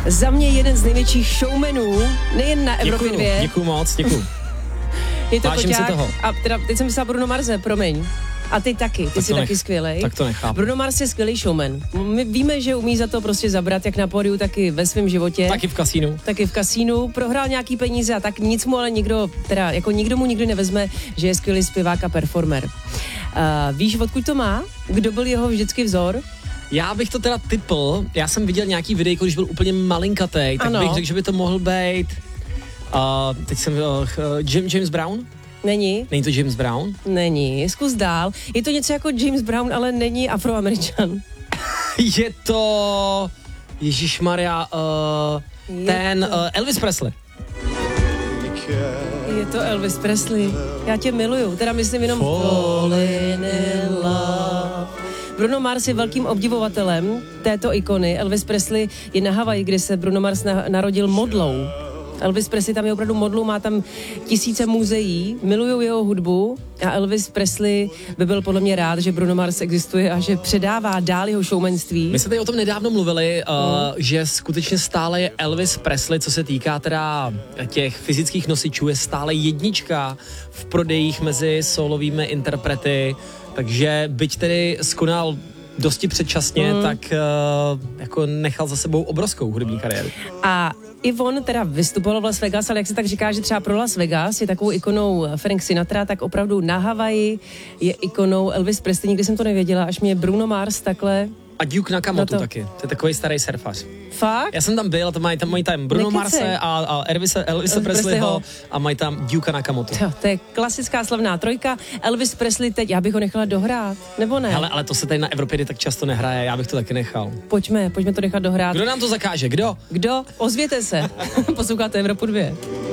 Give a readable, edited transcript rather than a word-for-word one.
Za mě jeden z největších showmanů, nejen na Evropě 2. Děkuju moc, děkuju. Je to Vážím si toho. A teda, teď jsem myslela Bruno Marse, promiň. A ty taky, ty jsi taky skvělej. Tak to nechápu. Bruno Mars je skvělý showman. My víme, že umí za to prostě zabrat jak na pódiu, tak i ve svém životě. Taky v kasínu. Prohrál nějaký peníze a tak nic mu ale nikdo mu nikdy nevezme, že je skvělý zpěvák a performer. Víš, odkud to má? Kdo byl jeho vždycky vzor? Já bych to teda tipl, já jsem viděl nějaký videjko, když byl úplně malinkatej, tak bych řekl, že by to mohl být, teď jsem James Brown? Není. Není to James Brown? Není, zkus dál. Je to něco jako James Brown, ale není Afroameričan. Je to, ježišmarja, Elvis Presley. Je to Elvis Presley. Já tě miluju, teda myslím jenom Falling in Love. Bruno Mars je velkým obdivovatelem této ikony. Elvis Presley je na Havaji, kde se Bruno Mars narodil modlou. Elvis Presley tam je opravdu modlou, má tam tisíce muzeí, milujou jeho hudbu a Elvis Presley by byl podle mě rád, že Bruno Mars existuje a že předává dál jeho showmanství. My jsme tady o tom nedávno mluvili, že skutečně stále je Elvis Presley, co se týká teda těch fyzických nosičů, je stále jednička v prodejích mezi solovými interprety, takže byť tedy skonal dosti předčasně, tak jako nechal za sebou obrovskou hudební kariéru. A i on teda vystupoval v Las Vegas, ale jak se tak říká, že třeba pro Las Vegas je takovou ikonou Frank Sinatra, tak opravdu na Havaji je ikonou Elvis Presley. Nikdy jsem to nevěděla, až mě Bruno Mars takhle... A Duke Nakamoto taky, to je takový starý surfař. Fakt? Já jsem tam byl, to mají tam Bruno Marse a Elvise Presleyho a mají tam Duke Nakamoto. To je klasická slavná trojka. Elvis Presley teď, já bych ho nechala dohrát, nebo ne? Hele, ale to se tady na Evropě tak často nehraje, já bych to taky nechal. Pojďme to nechat dohrát. Kdo nám to zakáže, kdo? Ozvěte se. Posloucháte Evropu 2.